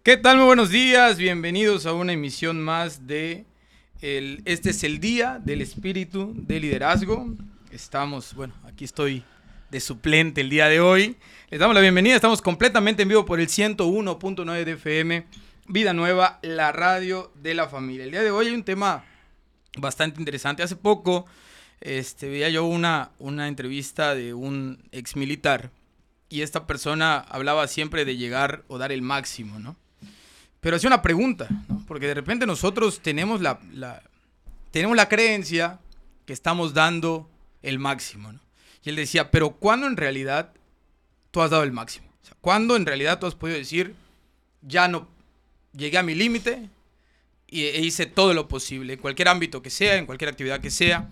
¿Qué tal? Muy buenos días, bienvenidos a una emisión más de Este es el Día del Espíritu de Liderazgo. Aquí estoy de suplente el día de hoy. Les damos la bienvenida, estamos completamente en vivo por el 101.9 de FM, Vida Nueva, la radio de la familia. El día de hoy hay un tema bastante interesante. Hace poco veía yo una entrevista de un ex militar y esta persona hablaba siempre de llegar o dar el máximo, ¿no? Pero hacía una pregunta, ¿no? Porque de repente nosotros tenemos tenemos la creencia que estamos dando el máximo, ¿no? Y él decía, pero ¿cuándo en realidad tú has dado el máximo? O sea, ¿cuándo en realidad tú has podido decir, ya no llegué a mi límite e hice todo lo posible, en cualquier ámbito que sea, en cualquier actividad que sea,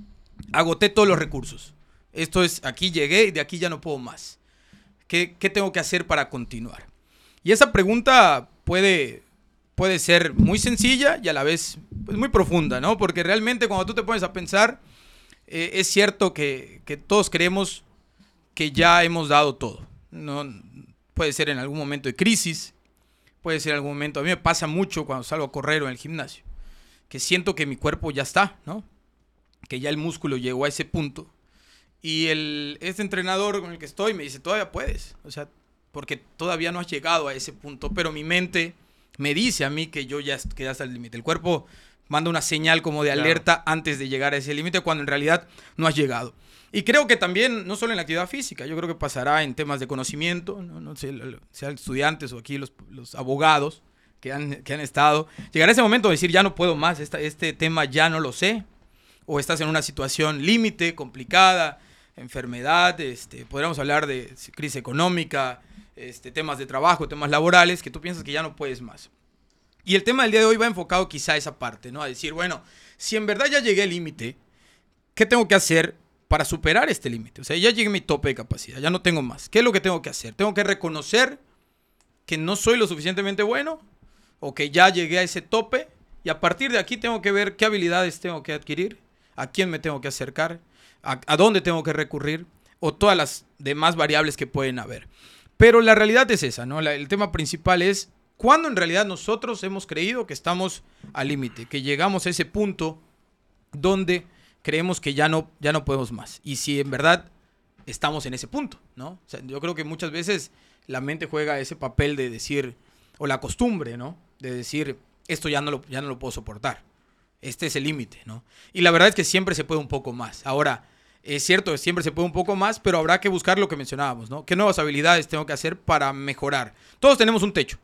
agoté todos los recursos? Esto es, aquí llegué y de aquí ya no puedo más. ¿Qué tengo que hacer para continuar? Y esa pregunta puede ser muy sencilla y a la vez pues, muy profunda, ¿no? Porque realmente cuando tú te pones a pensar, es cierto que todos creemos que ya hemos dado todo, ¿no? Puede ser en algún momento de crisis, puede ser en algún momento, a mí me pasa mucho cuando salgo a correr o en el gimnasio, que siento que mi cuerpo ya está, ¿no? Que ya el músculo llegó a ese punto. Y este entrenador con el que estoy me dice, todavía puedes, o sea, porque todavía no has llegado a ese punto, pero mi mente me dice a mí que yo ya quedé hasta el límite. El cuerpo manda una señal como de alerta antes de llegar a ese límite cuando en realidad no has llegado. Y creo que también, no solo en la actividad física, yo creo que pasará en temas de conocimiento, no sé, sean estudiantes o aquí los abogados que han estado. Llegará ese momento de decir, ya no puedo más, este tema ya no lo sé, o estás en una situación límite, complicada, enfermedad, podríamos hablar de crisis económica, temas de trabajo, temas laborales, que tú piensas que ya no puedes más. Y el tema del día de hoy va enfocado quizá a esa parte, ¿no? A decir, bueno, si en verdad ya llegué al límite, ¿qué tengo que hacer para superar este límite? O sea, ya llegué a mi tope de capacidad, ya no tengo más. ¿Qué es lo que tengo que hacer? ¿Tengo que reconocer que no soy lo suficientemente bueno? ¿O que ya llegué a ese tope? Y a partir de aquí tengo que ver qué habilidades tengo que adquirir, a quién me tengo que acercar, a dónde tengo que recurrir, o todas las demás variables que pueden haber. Pero la realidad es esa, ¿no? El tema principal es cuándo en realidad nosotros hemos creído que estamos al límite, que llegamos a ese punto donde creemos que ya no podemos más. Y si en verdad estamos en ese punto, ¿no? O sea, yo creo que muchas veces la mente juega ese papel de decir, o la costumbre, ¿no? De decir, esto ya no lo puedo soportar. Este es el límite, ¿no? Y la verdad es que siempre se puede un poco más. Ahora, es cierto, siempre se puede un poco más, pero habrá que buscar lo que mencionábamos, ¿no? ¿Qué nuevas habilidades tengo que hacer para mejorar? Todos tenemos un techo.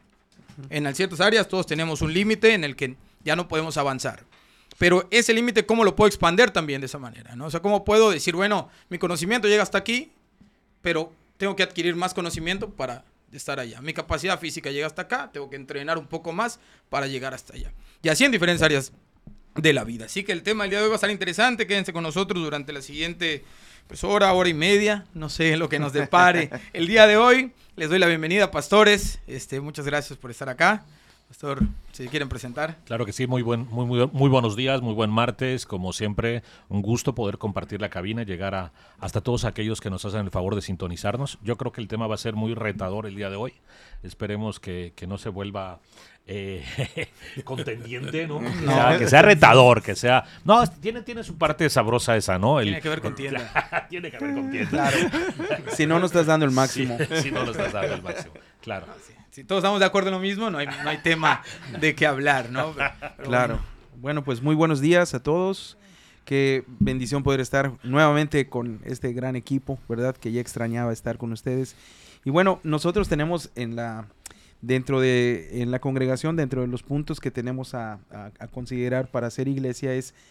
En ciertas áreas todos tenemos un límite en el que ya no podemos avanzar. Pero ese límite, ¿cómo lo puedo expandir también de esa manera, ¿no? O sea, ¿cómo puedo decir, bueno, mi conocimiento llega hasta aquí, pero tengo que adquirir más conocimiento para estar allá? Mi capacidad física llega hasta acá, tengo que entrenar un poco más para llegar hasta allá. Y así en diferentes áreas de la vida. Así que el tema del día de hoy va a estar interesante. Quédense con nosotros durante la siguiente hora y media. No sé lo que nos depare el día de hoy. Les doy la bienvenida, pastores. Muchas gracias por estar acá. Pastor, si quieren presentar. Claro que sí, muy buenos días, muy buen martes. Como siempre, un gusto poder compartir la cabina, llegar hasta todos aquellos que nos hacen el favor de sintonizarnos. Yo creo que el tema va a ser muy retador el día de hoy. Esperemos que no se vuelva contendiente, ¿no? Que sea retador, que sea... No, tiene su parte sabrosa esa, ¿no? Tiene que ver con tienda. Tiene que ver con tienda. Claro. Si no estás dando el máximo. Sí, si no nos estás dando el máximo, claro. Si todos estamos de acuerdo en lo mismo, no hay tema de qué hablar, ¿no? Pero claro. Bueno, pues muy buenos días a todos. Qué bendición poder estar nuevamente con este gran equipo, ¿verdad? Que ya extrañaba estar con ustedes. Y bueno, nosotros tenemos en la congregación, dentro de los puntos que tenemos a considerar para hacer iglesia, es